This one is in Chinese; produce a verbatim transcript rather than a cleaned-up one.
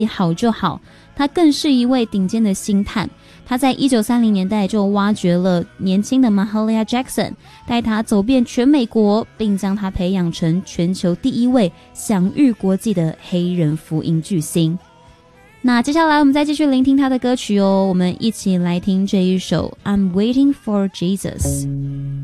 好就好，他更是一位顶尖的星探。他在一九三零年代就挖掘了年轻的 Mahalia Jackson， 带他走遍全美国，并将他培养成全球第一位享誉国际的黑人福音巨星。那接下来我们再继续聆听他的歌曲哦，我们一起来听这一首 I'm Waiting for Jesus。